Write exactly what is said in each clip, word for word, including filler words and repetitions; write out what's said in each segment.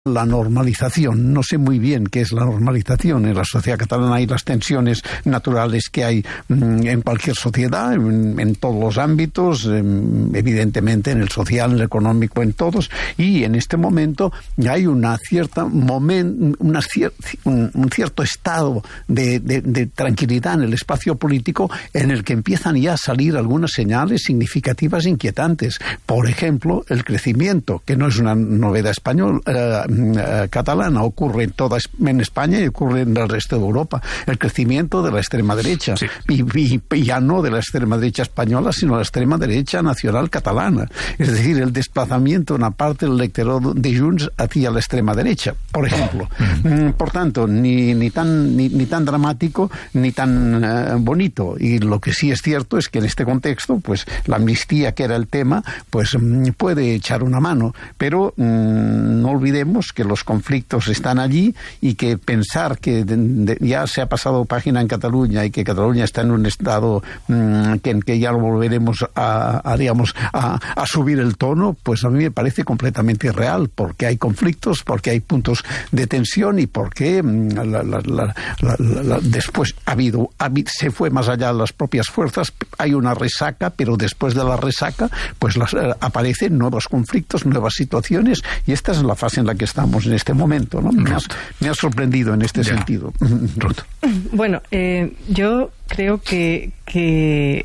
La normalización, no sé muy bien qué es la normalización en la sociedad catalana y las tensiones naturales que hay en cualquier sociedad, en, en todos los ámbitos, evidentemente en el social, en el económico, en todos, y en este momento hay una cierta momen, una cier, un, un cierto estado de, de, de tranquilidad en el espacio político en el que empiezan ya a salir algunas señales significativas e inquietantes. Por ejemplo, el crecimiento, que no es una novedad española, eh, catalana, ocurre en toda en España y ocurre en el resto de Europa, el crecimiento de la extrema derecha, sí. y, y, y ya no de la extrema derecha española, sino la extrema derecha nacional catalana, es decir, el desplazamiento de una parte del electorado de Junts hacia la extrema derecha, por ejemplo. Mm, por tanto, ni, ni, tan, ni, ni tan dramático ni tan uh, bonito, y lo que sí es cierto es que en este contexto, pues la amnistía, que era el tema, pues mm, puede echar una mano, pero mm, no olvidemos que los conflictos están allí y que pensar que de, de, ya se ha pasado página en Cataluña y que Cataluña está en un estado mmm, que, que ya lo volveremos a, a digamos a, a subir el tono, pues a mí me parece completamente irreal, porque hay conflictos, porque hay puntos de tensión y porque mmm, la, la, la, la, la, después ha habido, ha, se fue más allá de las propias fuerzas, hay una resaca, pero después de la resaca pues las, eh, aparecen nuevos conflictos, nuevas situaciones, y esta es la fase en la que estamos en este momento, ¿no? Me ha, me ha sorprendido en este ya. sentido. Ruth. Bueno, eh, yo creo que, que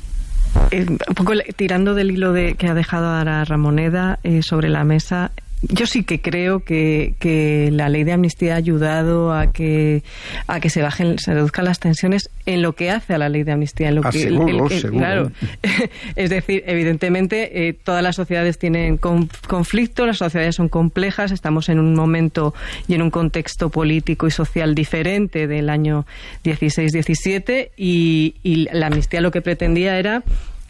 eh, un poco tirando del hilo de, que ha dejado ahora Ramoneda eh, sobre la mesa, yo sí que creo que, que la ley de amnistía ha ayudado a que a que se bajen, se reduzcan las tensiones en lo que hace a la ley de amnistía, en lo ah, que seguro, el, el, el, seguro. Claro, es decir, evidentemente eh, todas las sociedades tienen conflictos, las sociedades son complejas, estamos en un momento y en un contexto político y social diferente del año dieciséis diecisiete, y, y la amnistía lo que pretendía era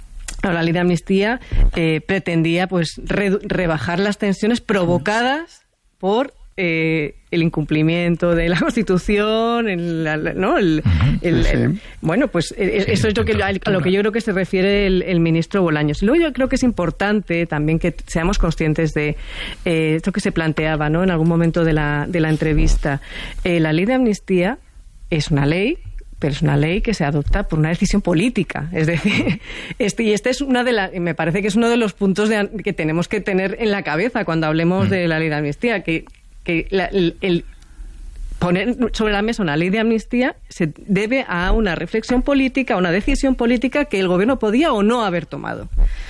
la ley de amnistía eh, pretendía pues re, rebajar las tensiones provocadas por eh, el incumplimiento de la Constitución, el, la, ¿no? el, el, sí, sí. el, bueno, pues sí, eso es lo que, a lo que yo creo que se refiere el, el ministro Bolaños. Y luego yo creo que es importante también que seamos conscientes de eh, esto que se planteaba, ¿no? En algún momento de la, de la entrevista. Eh, la ley de amnistía es una ley, pero es una ley que se adopta por una decisión política. Es decir, este, y este es una de las, me parece que es uno de los puntos de, que tenemos que tener en la cabeza cuando hablemos mm. de la ley de amnistía, que, que la, el, el poner sobre la mesa una ley de amnistía se debe a una reflexión política, a una decisión política que el gobierno podía o no haber tomado.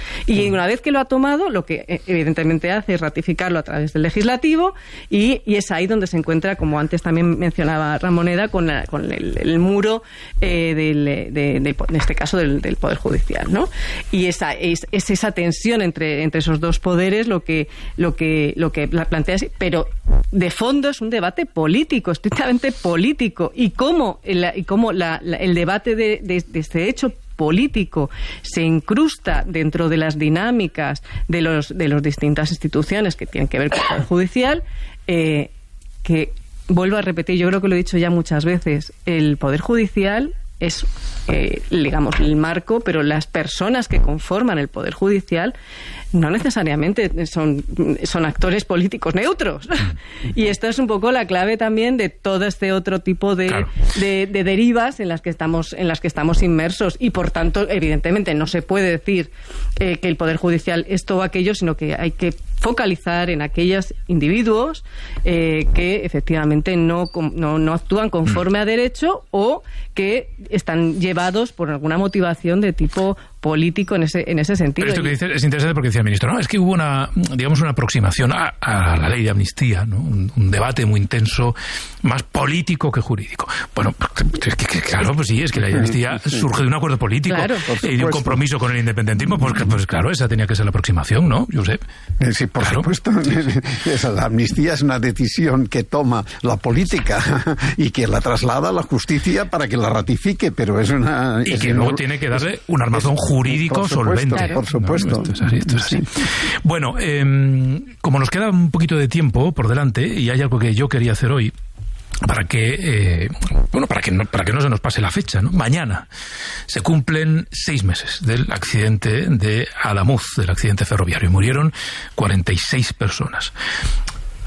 Y una vez que lo ha tomado, lo que evidentemente hace es ratificarlo a través del legislativo, y, y es ahí donde se encuentra, como antes también mencionaba Ramoneda, con, la, con el, el muro eh, del, de, de, de, en este caso del, del Poder Judicial, ¿no? Y esa, es, es esa tensión entre, entre esos dos poderes lo que, lo que, lo que la plantea, pero de fondo es un debate político, estrictamente político, y cómo, el, y cómo la, la, el debate de, de, de este hecho político se incrusta dentro de las dinámicas de los de las distintas instituciones que tienen que ver con el Poder Judicial, eh, que vuelvo a repetir, yo creo que lo he dicho ya muchas veces, el Poder Judicial es, eh, digamos, el marco, pero las personas que conforman el Poder Judicial no necesariamente son, son actores políticos neutros. Y esta es un poco la clave también de todo este otro tipo de, claro. de, de derivas en las que estamos en las que estamos inmersos. Y por tanto, evidentemente, no se puede decir eh, que el Poder Judicial es todo aquello, sino que hay que focalizar en aquellos individuos eh, que efectivamente no, no, no actúan conforme a derecho o que están llevados por alguna motivación de tipo político en ese en ese sentido. Pero esto que dices es interesante porque decía el ministro, no, es que hubo una, digamos, una aproximación a, a la ley de amnistía, ¿no? Un, un debate muy intenso, más político que jurídico. Bueno, que, que, que, claro, pues sí, es que la ley de amnistía surge de un acuerdo político, claro, y de un compromiso con el independentismo, pues, pues claro, esa tenía que ser la aproximación, ¿no? Josep. Sí, por claro. supuesto. Sí, sí. Esa, la amnistía es una decisión que toma la política y que la traslada a la justicia para que la ratifique, pero es una... Y es que una, luego tiene que darle un armazón es, jurídico por supuesto, solvente. Claro. Por supuesto. No, esto es así, esto es así. Sí. Bueno, eh, como nos queda un poquito de tiempo por delante, y hay algo que yo quería hacer hoy, para que eh, bueno para que no, para que no se nos pase la fecha, ¿no? Mañana se cumplen seis meses del accidente de Alamuz, del accidente ferroviario, y murieron cuarenta y seis personas.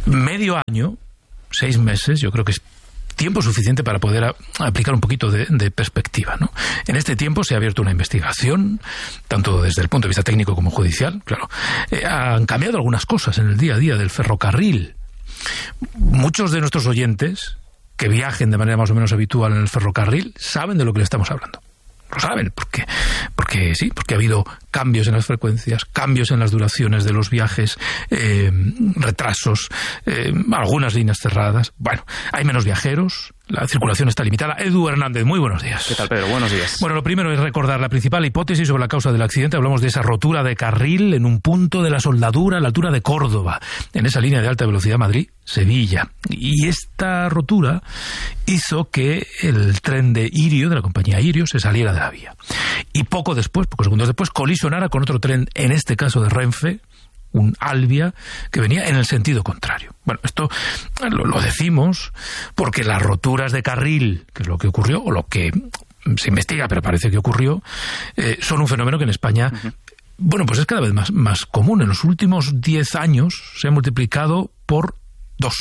Medio año, seis meses, yo creo que es tiempo suficiente para poder a, aplicar un poquito de, de perspectiva, ¿no? En este tiempo se ha abierto una investigación, tanto desde el punto de vista técnico como judicial, claro. Eh, han cambiado algunas cosas en el día a día del ferrocarril. Muchos de nuestros oyentes que viajen de manera más o menos habitual en el ferrocarril saben de lo que le estamos hablando. Lo saben, porque, porque sí, porque ha habido cambios en las frecuencias, cambios en las duraciones de los viajes, eh, retrasos, eh, algunas líneas cerradas. Bueno, hay menos viajeros, la circulación está limitada. Edu Hernández, muy buenos días. ¿Qué tal, Pedro? Buenos días. Bueno, lo primero es recordar la principal hipótesis sobre la causa del accidente. Hablamos de esa rotura de carril en un punto de la soldadura a la altura de Córdoba, en esa línea de alta velocidad Madrid-Sevilla. Y esta rotura hizo que el tren de Irio, de la compañía Irio, se saliera de la vía. Y poco después, pocos segundos después, colisionara con otro tren, en este caso de Renfe, un Albia, que venía en el sentido contrario. Bueno, esto lo, lo decimos porque las roturas de carril, que es lo que ocurrió, o lo que se investiga, pero parece que ocurrió, eh, son un fenómeno que en España, uh-huh. bueno, pues es cada vez más, más común. En los últimos diez años se ha multiplicado por dos.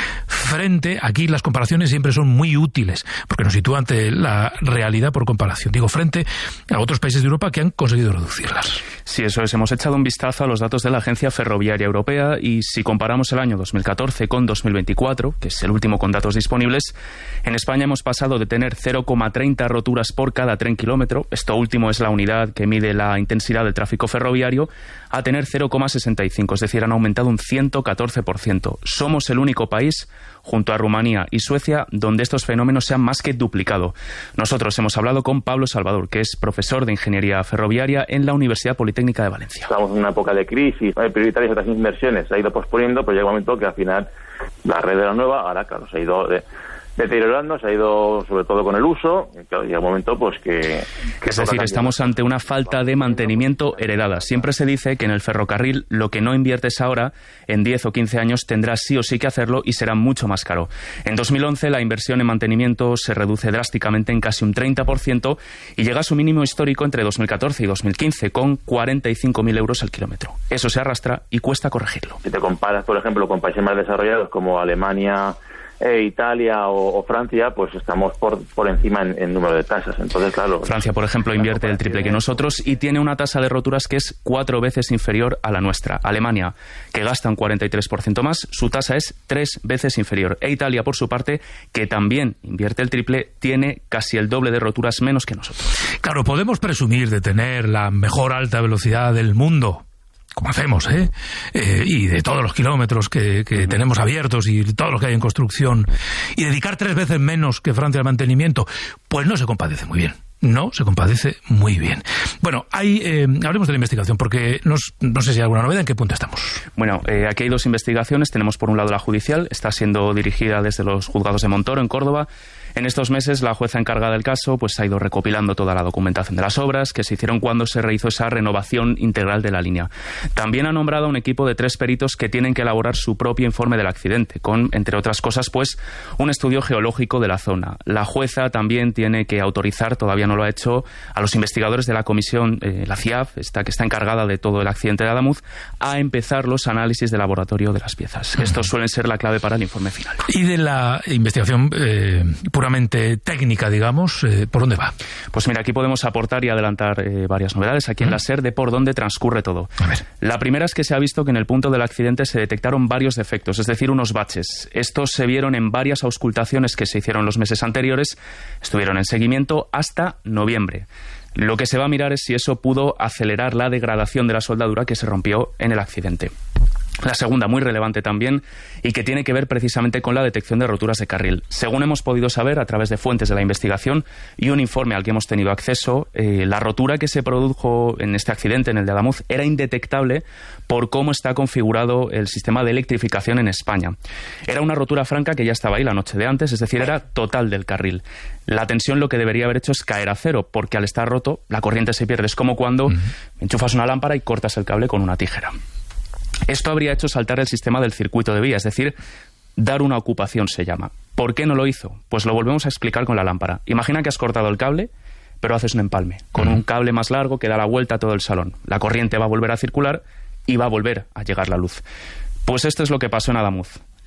Frente, aquí las comparaciones siempre son muy útiles, porque nos sitúa ante la realidad por comparación. Digo, frente a otros países de Europa que han conseguido reducirlas. Sí, eso es. Hemos echado un vistazo a los datos de la Agencia Ferroviaria Europea y si comparamos el año dos mil catorce con dos mil veinticuatro, que es el último con datos disponibles, en España hemos pasado de tener cero coma treinta roturas por cada tren kilómetro, esto último es la unidad que mide la intensidad del tráfico ferroviario, a tener cero coma sesenta y cinco, es decir, han aumentado un ciento catorce por ciento. Somos el único país, junto a Rumanía y Suecia, donde estos fenómenos se han más que duplicado. Nosotros hemos hablado con Pablo Salvador, que es profesor de Ingeniería Ferroviaria en la Universidad Politécnica de Valencia. Estamos en una época de crisis, hay prioritarias otras inversiones, se ha ido posponiendo, pero llega un momento que al final la red de la nueva, ahora claro, se ha ido de, deteriorando, se ha ido sobre todo con el uso, y claro, llega un momento pues que... que es decir, estamos ante una falta de mantenimiento heredada. Siempre se dice que en el ferrocarril lo que no inviertes ahora, en diez o quince años tendrás sí o sí que hacerlo y será mucho más caro. En dos mil once la inversión en mantenimiento se reduce drásticamente en casi un treinta por ciento y llega a su mínimo histórico entre dos mil catorce y dos mil quince con cuarenta y cinco mil euros al kilómetro. Eso se arrastra y cuesta corregirlo. Si te comparas, por ejemplo, con países más desarrollados como Alemania, Eh, Italia o, o Francia, pues estamos por, por encima en, en número de tasas. Entonces, claro, Francia, por ejemplo, invierte el triple que nosotros y tiene una tasa de roturas que es cuatro veces inferior a la nuestra. Alemania, que gasta un cuarenta y tres por ciento más, su tasa es tres veces inferior. E Italia, por su parte, que también invierte el triple, tiene casi el doble de roturas menos que nosotros. Claro, podemos presumir de tener la mejor alta velocidad del mundo, como hacemos, ¿eh? eh y de todos los kilómetros que, que uh-huh. tenemos abiertos y todos los que hay en construcción, y dedicar tres veces menos que Francia al mantenimiento, pues no se compadece muy bien. No se compadece muy bien. Bueno, hay, eh, hablemos de la investigación, porque nos, no sé si hay alguna novedad. ¿En qué punto estamos? Bueno, eh, aquí hay dos investigaciones. Tenemos por un lado la judicial, está siendo dirigida desde los juzgados de Montoro, en Córdoba. En estos meses, la jueza encargada del caso pues ha ido recopilando toda la documentación de las obras que se hicieron cuando se realizó esa renovación integral de la línea. También ha nombrado a un equipo de tres peritos que tienen que elaborar su propio informe del accidente, con, entre otras cosas, pues un estudio geológico de la zona. La jueza también tiene que autorizar, todavía no lo ha hecho, a los investigadores de la comisión, eh, la C I A F, esta, que está encargada de todo el accidente de Adamuz, a empezar los análisis de laboratorio de las piezas. Estos suelen ser la clave para el informe final. Y de la investigación eh, puramente técnica, digamos, eh, ¿por dónde va? Pues mira, aquí podemos aportar y adelantar eh, varias novedades aquí en ¿Mm? la SER de por dónde transcurre todo. A ver. La primera es que se ha visto que en el punto del accidente se detectaron varios defectos, es decir, unos baches. Estos se vieron en varias auscultaciones que se hicieron los meses anteriores, estuvieron en seguimiento hasta noviembre. Lo que se va a mirar es si eso pudo acelerar la degradación de la soldadura que se rompió en el accidente. La segunda, muy relevante también, y que tiene que ver precisamente con la detección de roturas de carril. Según hemos podido saber a través de fuentes de la investigación y un informe al que hemos tenido acceso, eh, la rotura que se produjo en este accidente, en el de Adamuz, era indetectable por cómo está configurado el sistema de electrificación en España. Era una rotura franca que ya estaba ahí la noche de antes, es decir, era total del carril. La tensión lo que debería haber hecho es caer a cero, porque al estar roto, la corriente se pierde. Es como cuando uh-huh. enchufas una lámpara y cortas el cable con una tijera. Esto habría hecho saltar el sistema del circuito de vía, es decir, dar una ocupación se llama. ¿Por qué no lo hizo? Pues lo volvemos a explicar con la lámpara. Imagina que has cortado el cable, pero haces un empalme. Con un cable más largo que da la vuelta a todo el salón. La corriente va a volver a circular y va a volver a llegar la luz. Pues esto es lo que pasó en Adamuz.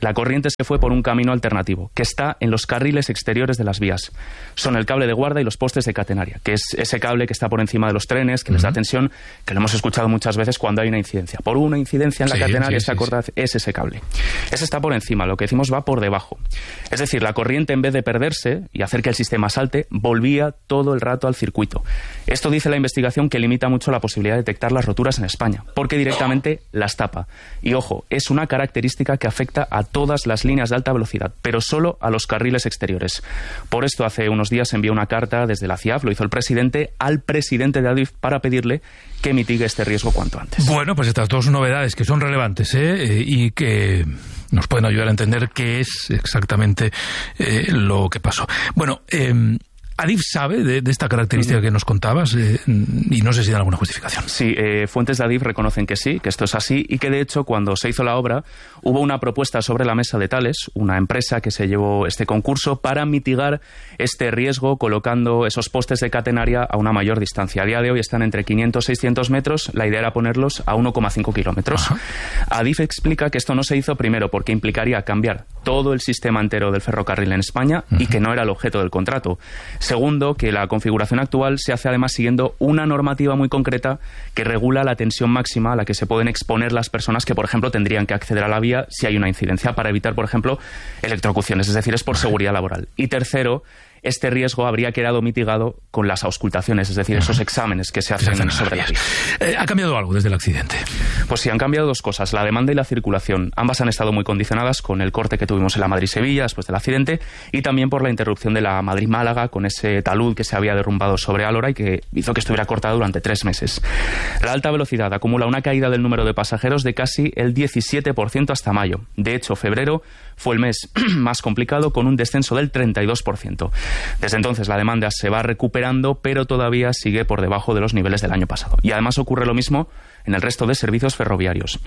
La corriente se fue por un camino alternativo, que está en los carriles exteriores de las vías. Son el cable de guarda y los postes de catenaria, que es ese cable que está por encima de los trenes, que uh-huh. les da tensión, que lo hemos escuchado muchas veces cuando hay una incidencia. Por una incidencia en la sí, catenaria, sí, esa sí, corta sí. es ese cable. Ese está por encima, lo que decimos va por debajo. Es decir, la corriente, en vez de perderse y hacer que el sistema salte, volvía todo el rato al circuito. Esto dice la investigación que limita mucho la posibilidad de detectar las roturas en España, porque directamente las tapa. Y ojo, es una característica que afecta a todas las líneas de alta velocidad, pero solo a los carriles exteriores. Por esto, hace unos días se envió una carta desde la C I A F, lo hizo el presidente, al presidente de Adif para pedirle que mitigue este riesgo cuanto antes. Bueno, pues estas dos novedades que son relevantes ¿eh? y que nos pueden ayudar a entender qué es exactamente eh, lo que pasó. Bueno, eh, ¿Adif sabe de, de esta característica que nos contabas? Eh, y no sé si da alguna justificación. Sí, eh, fuentes de Adif reconocen que sí, que esto es así, y que de hecho cuando se hizo la obra hubo una propuesta sobre la mesa de Thales, una empresa que se llevó este concurso, para mitigar este riesgo colocando esos postes de catenaria a una mayor distancia. A día de hoy están entre quinientos y seiscientos metros, la idea era ponerlos a uno coma cinco kilómetros. Ajá. Adif explica que esto no se hizo primero porque implicaría cambiar todo el sistema entero del ferrocarril en España uh-huh. y que no era el objeto del contrato. Segundo, que la configuración actual se hace además siguiendo una normativa muy concreta que regula la tensión máxima a la que se pueden exponer las personas que, por ejemplo, tendrían que acceder a la vía si hay una incidencia, para evitar, por ejemplo, electrocuciones, es decir, es por seguridad laboral. Y tercero, este riesgo habría quedado mitigado con las auscultaciones, es decir, esos exámenes que se hacen se sobre las vías. Eh, ¿Ha cambiado algo desde el accidente? Pues sí, han cambiado dos cosas, la demanda y la circulación. Ambas han estado muy condicionadas con el corte que tuvimos en la Madrid-Sevilla después del accidente y también por la interrupción de la Madrid-Málaga con ese talud que se había derrumbado sobre Álora y que hizo que estuviera cortado durante tres meses. La alta velocidad acumula una caída del número de pasajeros de casi el diecisiete por ciento hasta mayo. De hecho, febrero fue el mes más complicado con un descenso del treinta y dos por ciento. Desde entonces la demanda se va recuperando, pero todavía sigue por debajo de los niveles del año pasado. Y además ocurre lo mismo en el resto de servicios ferroviarios.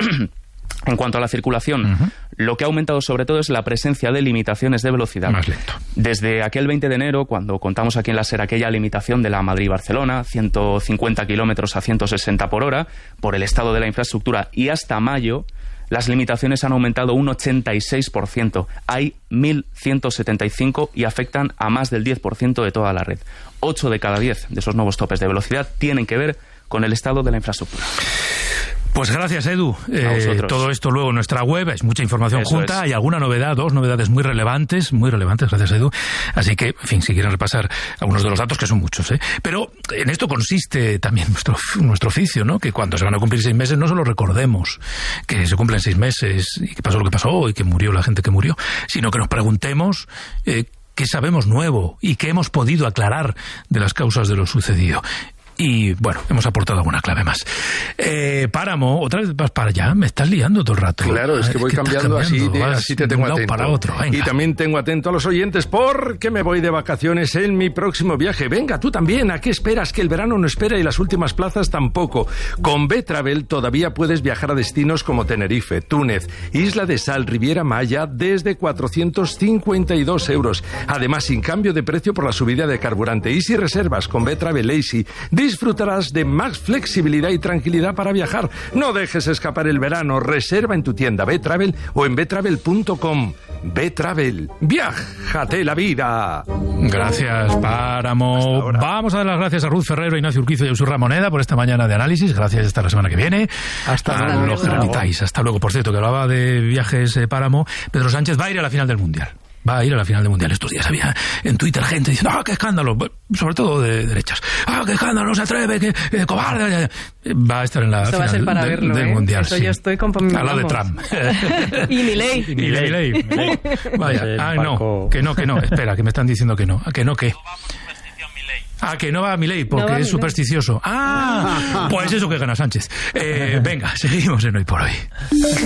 En cuanto a la circulación, uh-huh. lo que ha aumentado sobre todo es la presencia de limitaciones de velocidad. Más lento. Desde aquel veinte de enero, cuando contamos aquí en la SER aquella limitación de la Madrid-Barcelona, ciento cincuenta kilómetros a ciento sesenta por hora, por el estado de la infraestructura, y hasta mayo, las limitaciones han aumentado un ochenta y seis por ciento. Hay mil ciento setenta y cinco y afectan a más del diez por ciento de toda la red. ocho de cada diez de esos nuevos topes de velocidad tienen que ver con el estado de la infraestructura. Pues gracias, Edu. Eh, todo esto luego en nuestra web, es mucha información Eso junta, es. Hay alguna novedad, dos novedades muy relevantes, muy relevantes, gracias, Edu. Así que, en fin, si quieren repasar algunos de los datos, que son muchos, ¿eh? Pero en esto consiste también nuestro, nuestro oficio, ¿no? Que cuando se van a cumplir seis meses no solo recordemos que se cumplen seis meses y que pasó lo que pasó y que murió la gente que murió, sino que nos preguntemos eh, qué sabemos nuevo y qué hemos podido aclarar de las causas de lo sucedido. Y, bueno, hemos aportado alguna clave más. Eh, Páramo, otra vez vas para allá, me estás liando todo el rato. Claro, es que voy es que cambiando, cambiando así, de, así te tengo atento. Para otro. Y también tengo atento a los oyentes porque me voy de vacaciones en mi próximo viaje. Venga, tú también, ¿a qué esperas? Que el verano no espera y las últimas plazas tampoco. Con B-Travel todavía puedes viajar a destinos como Tenerife, Túnez, Isla de Sal, Riviera Maya, desde cuatrocientos cincuenta y dos euros. Además, sin cambio de precio por la subida de carburante. Y si reservas con B-Travel Easy, disfrutarás de más flexibilidad y tranquilidad para viajar. No dejes escapar el verano. Reserva en tu tienda B-Travel o en betravel punto com. B-Travel. ¡Viájate la vida! Gracias, Páramo. Vamos a dar las gracias a Ruth Ferrero, Ignacio Urquizo y Jesús Ramoneda por esta mañana de análisis. Gracias, hasta la semana que viene. Hasta a luego. Hasta luego. Por cierto, que hablaba de viajes eh, Páramo. Pedro Sánchez va a ir a la final del Mundial. Va a ir a la final del Mundial. Estos días había en Twitter gente diciendo, ¡ah, qué escándalo! Sobre todo de derechas. ¡Ah, qué escándalo! ¡No se atreve! ¡Qué eh, cobarde! Va a estar en la Eso final va a ser para de, verlo, del ¿eh? Mundial. Eso sí. yo estoy con... Al lado de Trump. y Milei. Y Milei. Vaya. Ah, no. Que no, que no. Espera, que me están diciendo que no. Que no, que... Ah, que no va a Milei porque no es supersticioso. Ah, pues eso que gana Sánchez. Eh, venga, seguimos en Hoy por Hoy.